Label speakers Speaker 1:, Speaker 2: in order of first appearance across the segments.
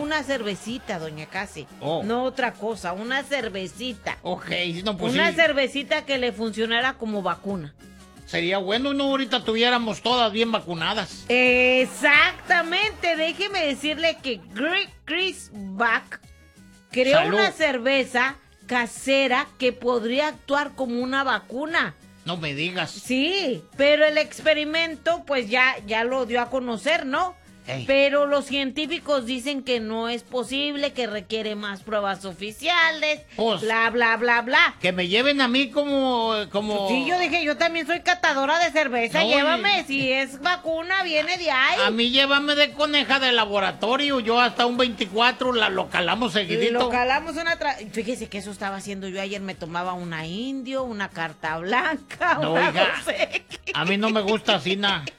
Speaker 1: una cervecita, doña Casi.
Speaker 2: Oh.
Speaker 1: No otra cosa, una cervecita.
Speaker 2: Ok, no, pues
Speaker 1: Una
Speaker 2: sí.
Speaker 1: cervecita que le funcionara como vacuna.
Speaker 2: Sería bueno, ¿no? Ahorita tuviéramos todas bien vacunadas.
Speaker 1: Exactamente, déjeme decirle que Chris Buck creó
Speaker 2: Salud.
Speaker 1: una cerveza casera que podría actuar como una vacuna.
Speaker 2: No me digas.
Speaker 1: Sí, pero el experimento pues ya lo dio a conocer, ¿no?
Speaker 2: Ey.
Speaker 1: Pero los científicos dicen que no es posible, que requiere más pruebas oficiales,
Speaker 2: Pues,
Speaker 1: bla, bla, bla, bla.
Speaker 2: que me lleven a mí como...
Speaker 1: Sí, yo dije, yo también soy catadora de cerveza,
Speaker 2: No,
Speaker 1: llévame, si es vacuna, viene de ahí.
Speaker 2: A mí llévame de coneja de laboratorio, yo hasta un 24 lo calamos seguidito.
Speaker 1: Lo calamos Fíjese que eso estaba haciendo yo ayer, me tomaba una indio, una carta blanca,
Speaker 2: No,
Speaker 1: una
Speaker 2: oiga,
Speaker 1: José.
Speaker 2: a mí no me gusta así,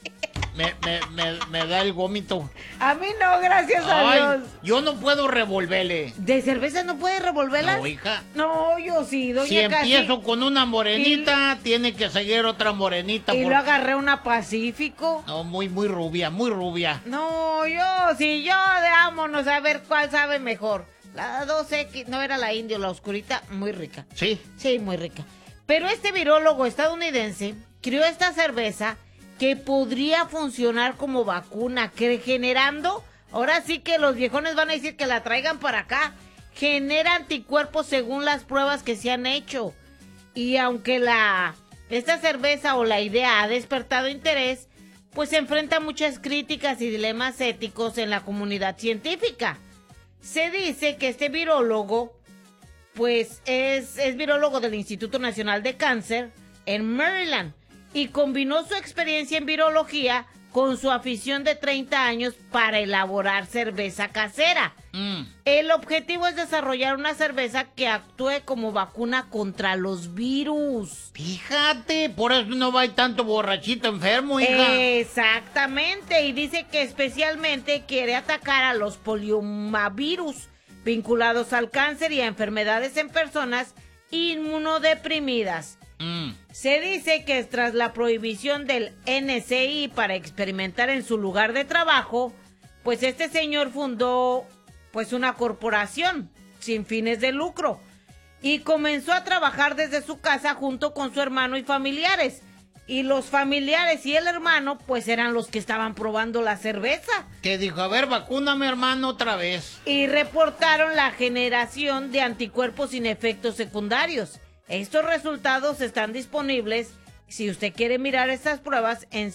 Speaker 2: me da el gómito.
Speaker 1: A mí no, gracias a
Speaker 2: Ay,
Speaker 1: Dios.
Speaker 2: yo no puedo revolverle.
Speaker 1: ¿De cerveza no puede revolverlas?
Speaker 2: No, hija.
Speaker 1: No, yo sí, doña
Speaker 2: Si
Speaker 1: Casi.
Speaker 2: empiezo con una morenita, tiene que seguir otra morenita.
Speaker 1: Y lo agarré una Pacífico.
Speaker 2: No, muy rubia, muy rubia.
Speaker 1: No, vámonos a ver cuál sabe mejor. La 2X, no era la indio, la oscurita, muy rica.
Speaker 2: Sí.
Speaker 1: Sí, muy rica. Pero este virólogo estadounidense creó esta cerveza que podría funcionar como vacuna, que generando, ahora sí que los viejones van a decir que la traigan para acá, genera anticuerpos según las pruebas que se han hecho. Y aunque esta cerveza o la idea ha despertado interés, pues se enfrenta a muchas críticas y dilemas éticos en la comunidad científica. Se dice que este virólogo, pues es virólogo del Instituto Nacional de Cáncer en Maryland y combinó su experiencia en virología con su afición de 30 años para elaborar cerveza casera. El objetivo es desarrollar una cerveza que actúe como vacuna contra los virus.
Speaker 2: Fíjate, por eso no va tanto borrachito enfermo, hija.
Speaker 1: Exactamente, y dice que especialmente quiere atacar a los poliomavirus vinculados al cáncer y a enfermedades en personas inmunodeprimidas. Se dice que tras la prohibición del NSI para experimentar en su lugar de trabajo, pues este señor fundó pues una corporación sin fines de lucro y comenzó a trabajar desde su casa junto con su hermano y familiares. Y los familiares y el hermano pues eran los que estaban probando la cerveza.
Speaker 2: Que dijo, a ver, vacúname, hermano, otra vez.
Speaker 1: Y reportaron la generación de anticuerpos sin efectos secundarios. Estos resultados están disponibles, si usted quiere mirar estas pruebas, en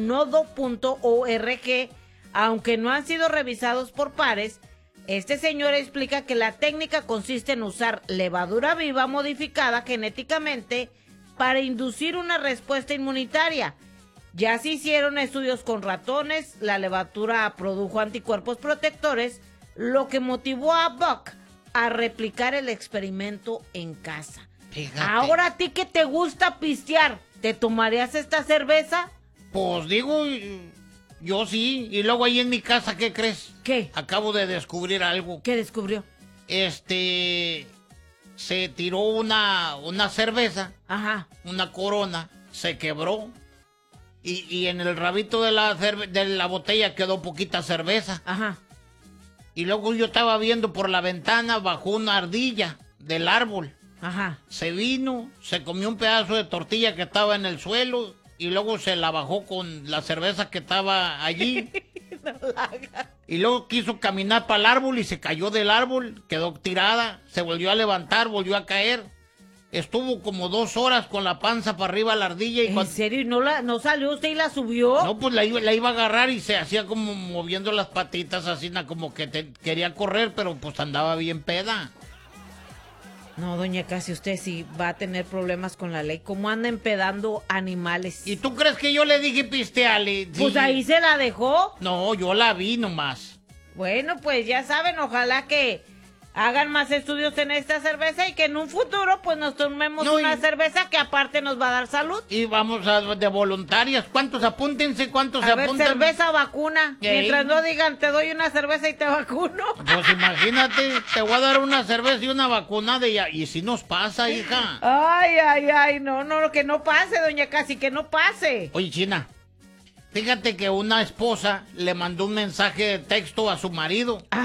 Speaker 1: sonodo.org, aunque no han sido revisados por pares. Este señor explica que la técnica consiste en usar levadura viva modificada genéticamente para inducir una respuesta inmunitaria. Ya se hicieron estudios con ratones, la levadura produjo anticuerpos protectores, lo que motivó a Buck a replicar el experimento en casa.
Speaker 2: Fíjate.
Speaker 1: Ahora, a ti que te gusta pistear, ¿te tomarías esta cerveza?
Speaker 2: Pues digo, yo sí. Y luego ahí en mi casa, ¿qué crees?
Speaker 1: ¿Qué?
Speaker 2: Acabo de descubrir algo.
Speaker 1: ¿Qué descubrió?
Speaker 2: Se tiró una cerveza.
Speaker 1: Ajá.
Speaker 2: Una Corona. Se quebró. Y en el rabito de la botella quedó poquita cerveza.
Speaker 1: Ajá.
Speaker 2: Y luego yo estaba viendo por la ventana, bajó una ardilla del árbol.
Speaker 1: Ajá.
Speaker 2: Se vino, se comió un pedazo de tortilla que estaba en el suelo y luego se la bajó con la cerveza que estaba allí. Y luego quiso caminar para el árbol y se cayó del árbol, quedó tirada, se volvió a levantar, volvió a caer. Estuvo como 2 horas con la panza para arriba la ardilla. Y
Speaker 1: ¿En serio? ¿Y no salió usted y la subió?
Speaker 2: No, pues la iba a agarrar y se hacía como moviendo las patitas así, como que quería correr, pero pues andaba bien peda.
Speaker 1: No, doña Casi, usted sí va a tener problemas con la ley. ¿Cómo anda empedando animales?
Speaker 2: ¿Y tú crees que yo le dije pisteale?
Speaker 1: Pues
Speaker 2: Sí.
Speaker 1: ahí se la dejó.
Speaker 2: No, yo la vi nomás.
Speaker 1: Bueno, pues ya saben, ojalá que hagan más estudios en esta cerveza y que en un futuro pues nos tomemos una cerveza que aparte nos va a dar salud.
Speaker 2: Y vamos de voluntarias. ¿Cuántos apúntense? ¿Cuántos se apuntan?
Speaker 1: Cerveza vacuna.
Speaker 2: ¿Ey?
Speaker 1: Mientras no digan te doy una cerveza y te vacuno.
Speaker 2: Pues imagínate, te voy a dar una cerveza y una vacunada y si nos pasa, hija.
Speaker 1: Ay, no, que no pase, doña Casi, que no pase.
Speaker 2: Oye, China, fíjate que una esposa le mandó un mensaje de texto a su marido.